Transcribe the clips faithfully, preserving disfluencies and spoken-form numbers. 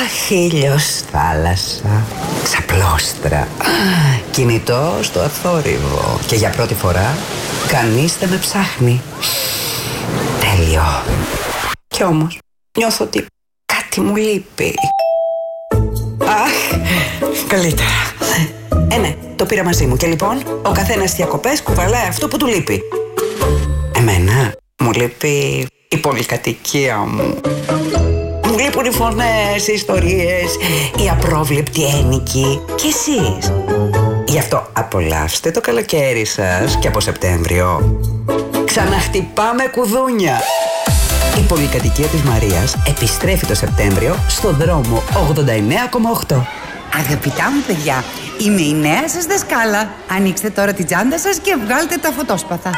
Αχ, ήλιος, θάλασσα, ξαπλώστρα, κινητό στο αθόρυβο. Και για πρώτη φορά κανείς δεν με ψάχνει. Τέλειο. Κι όμως νιώθω ότι κάτι μου λείπει. Αχ, καλύτερα. Ε, ναι, το πήρα μαζί μου. Και λοιπόν, ο καθένας διακοπές κουβαλάει αυτό που του λείπει. Εμένα μου λείπει η πολυκατοικία μου. Μου λείπουν οι φωνές, οι ιστορίες, οι απρόβλεπτοι ένοικοι. Και εσείς. Γι' αυτό απολαύστε το καλοκαίρι σας και από Σεπτέμβριο ξαναχτυπάμε κουδούνια. Η πολυκατοικία της Μαρίας επιστρέφει το Σεπτέμβριο στο δρόμο ογδόντα εννέα κόμμα οκτώ. Αγαπητά μου παιδιά, είμαι η νέα σας δασκάλα. Ανοίξτε τώρα την τσάντα σας και βγάλτε τα φωτόσπαθα.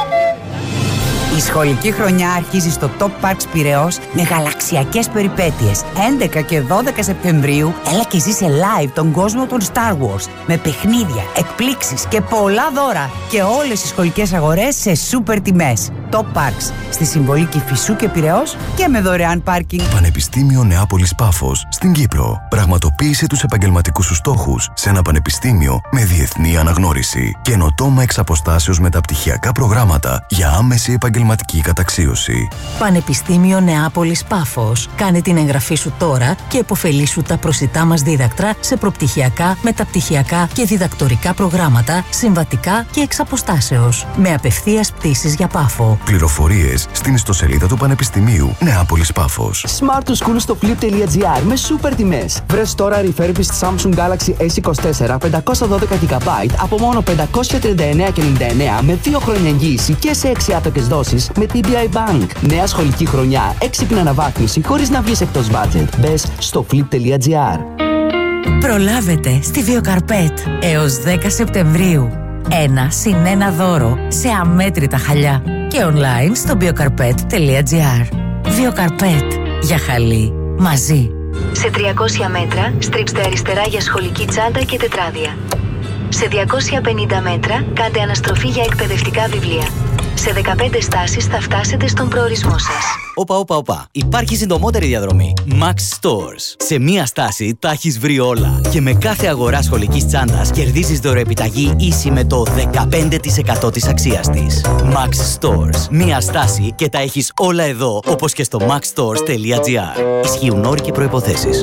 Η σχολική χρονιά αρχίζει στο Top Parks Πειραιώς με γαλαξιακές περιπέτειες. έντεκα και δώδεκα Σεπτεμβρίου έλα και ζήσε live τον κόσμο των Star Wars με παιχνίδια, εκπλήξεις και πολλά δώρα. Και όλες οι σχολικές αγορές σε σούπερ τιμές. Top Parks στη Συμβολή Κηφισού και Πειραιώς και με δωρεάν πάρκινγκ. Πανεπιστήμιο Νεάπολης Πάφος στην Κύπρο. Πραγματοποίησε τους επαγγελματικούς σου στόχους σε ένα πανεπιστήμιο με διεθνή αναγνώριση. Καινοτόμα εξ αποστάσεως μεταπτυχιακά προγράμματα για άμεση επαγγελματική καταξίωση. Πανεπιστήμιο Νεάπολης Πάφος. Κάνε την εγγραφή σου τώρα και επωφελήσου τα προσιτά μας δίδακτρα σε προπτυχιακά, μεταπτυχιακά και διδακτορικά προγράμματα, συμβατικά και εξ αποστάσεως. Με απευθείας πτήσεις για Πάφο. Πληροφορίες στην ιστοσελίδα του Πανεπιστημίου Νεάπολης Πάφος. Smart to School στο flip.gr με σούπερ τιμές. Βρες τώρα refurbished Samsung Galaxy ες είκοσι τέσσερα πεντακόσια δώδεκα τζι μπι από μόνο πεντακόσια τριάντα εννέα και ενενήντα εννέα με δύο χρόνια εγγύηση και σε έξι άτοκες δόσεις με τι μπι άι Bank. Νέα σχολική χρονιά, έξυπνη αναβάθμιση χωρίς να βγεις εκτός budget. Μπες στο flip.gr. Προλάβετε στη Βιοκαρπέτ έως δέκα Σεπτεμβρίου. Ένα συν ένα δώρο σε αμέτρητα χαλιά και online στο biocarpet.gr. Βιοκαρπέτ. Για χαλί. Μαζί. Σε τριακόσια μέτρα στρίψτε αριστερά για σχολική τσάντα και τετράδια. Σε διακόσια πενήντα μέτρα κάντε αναστροφή για εκπαιδευτικά βιβλία. Σε δεκαπέντε στάσεις θα φτάσετε στον προορισμό σας. Όπα, όπα, όπα. Υπάρχει συντομότερη διαδρομή. Max Stores. Σε μία στάση τα έχεις βρει όλα. Και με κάθε αγορά σχολικής τσάντας κερδίζεις δωροεπιταγή ίση με το δεκαπέντε τοις εκατό της αξίας της. Max Stores. Μία στάση και τα έχεις όλα εδώ, όπως και στο maxstores.gr. Ισχύουν όροι και προϋποθέσεις.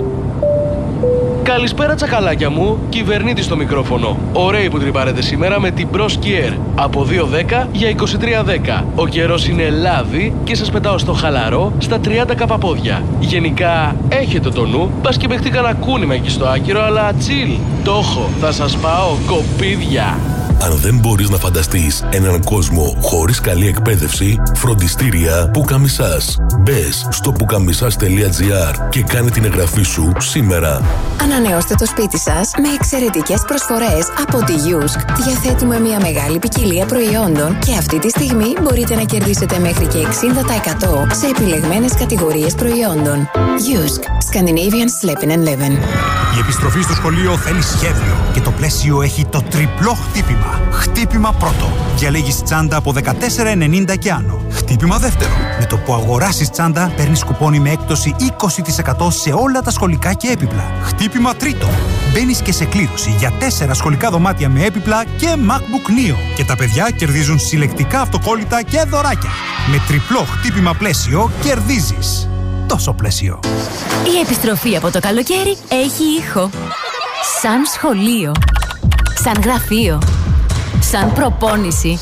Καλησπέρα τσακαλάκια μου, κυβερνήτη στο μικρόφωνο. Ωραίοι που τρυπάρετε σήμερα με την Pro Skier. Από δύο δέκα για είκοσι τρία δέκα. Ο καιρός είναι λάδι και σας πετάω στο χαλαρό στα τριάντα καπαπόδια. Γενικά έχετε το νου, μπας και παιχτεί κανένα κούνημα εκεί στο άκυρο, αλλά chill. Το έχω, θα σας πάω κοπίδια. Αν δεν μπορείς να φανταστείς έναν κόσμο χωρίς καλή εκπαίδευση, φροντιστήρια Πουκαμισάς. Μπες στο πουκαμισάς.gr και κάνε την εγγραφή σου σήμερα. Ανανεώστε το σπίτι σας με εξαιρετικές προσφορές από τη Yusk. Διαθέτουμε μια μεγάλη ποικιλία προϊόντων και αυτή τη στιγμή μπορείτε να κερδίσετε μέχρι και εξήντα τοις εκατό σε επιλεγμένες κατηγορίες προϊόντων. Yusk. Scandinavian Sleeping and Living. Η επιστροφή στο σχολείο θέλει σχέδιο και το πλαίσιο έχει το τριπλό χτύπημα. Χτύπημα πρώτο. Διαλέγεις τσάντα από δεκατέσσερα ενενήντα και άνω. Χτύπημα δεύτερο. Με το που αγοράσεις τσάντα παίρνεις κουπόνι με έκπτωση είκοσι τοις εκατό σε όλα τα σχολικά και έπιπλα. Χτύπημα τρίτο. Μπαίνεις και σε κλήρωση για τέσσερα σχολικά δωμάτια με έπιπλα και MacBook Neo. Και τα παιδιά κερδίζουν συλλεκτικά αυτοκόλλητα και δωράκια. Με τριπλό χτύπημα πλαίσιο κερδίζεις. Τόσο πλαίσιο. Η επιστροφή από το καλοκαίρι έχει ήχο. Σαν σχολείο. Σαν γραφείο. Σαν προπόνηση.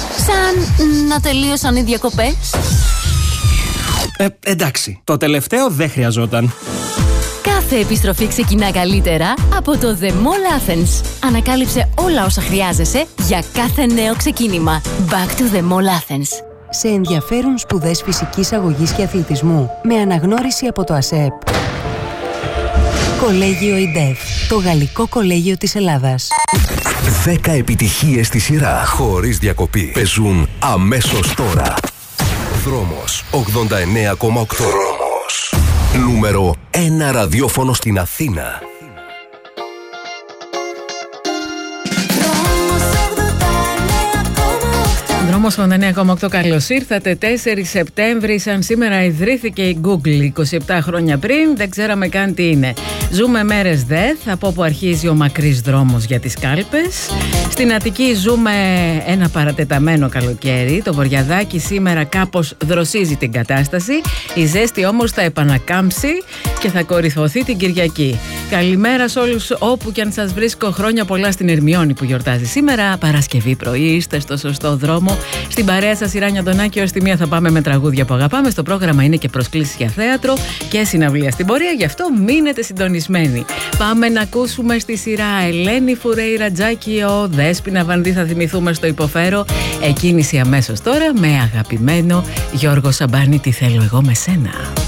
Σαν να τελείωσαν οι διακοπές. Ε, εντάξει, το τελευταίο δεν χρειαζόταν. Κάθε επιστροφή ξεκινά καλύτερα από το The Mall Athens. Ανακάλυψε όλα όσα χρειάζεσαι για κάθε νέο ξεκίνημα. Back to The Mall Athens. Σε ενδιαφέρουν σπουδές φυσικής αγωγής και αθλητισμού με αναγνώριση από το ΑΣΕΠ. Κολέγιο ΙΝΤΕΦ, το γαλλικό κολέγιο της Ελλάδας. δέκα επιτυχίες στη σειρά, χωρίς διακοπή. Παίζουν αμέσως τώρα. Δρόμος ογδόντα εννέα κόμμα οκτώ. Δρόμος. Νούμερο ένα ραδιόφωνο στην Αθήνα. Δρόμος ογδόντα κόμμα οκτώ, καλώς ήρθατε. τέσσερις Σεπτέμβρη, σαν σήμερα ιδρύθηκε η Google είκοσι επτά χρόνια πριν, δεν ξέραμε καν τι είναι. Ζούμε μέρες δεθ, από όπου αρχίζει ο μακρύς δρόμος για τις κάλπες. Στην Αττική ζούμε ένα παρατεταμένο καλοκαίρι. Το βορειαδάκι σήμερα κάπως δροσίζει την κατάσταση. Η ζέστη όμως θα επανακάμψει και θα κορυφωθεί την Κυριακή. Καλημέρα σε όλους όπου και αν σας βρίσκω. Χρόνια πολλά στην Ερμιόνη που γιορτάζει σήμερα. Παρασκευή πρωί, είστε στο σωστό δρόμο. Στην παρέα σας η Ράνια Αντωνάκη, ως τη μία θα πάμε με τραγούδια που αγαπάμε. Στο πρόγραμμα είναι και προσκλήσεις για θέατρο και συναυλία στην πορεία, γι' αυτό μείνετε συντονισμένοι. Πάμε να ακούσουμε στη σειρά Ελένη Φουρέιρα Τζάκιο, Δέσποινα Βανδύ θα θυμηθούμε στο Υποφέρω. Εκκίνηση αμέσως τώρα με αγαπημένο Γιώργο Σαμπάνη, τι θέλω εγώ με σένα.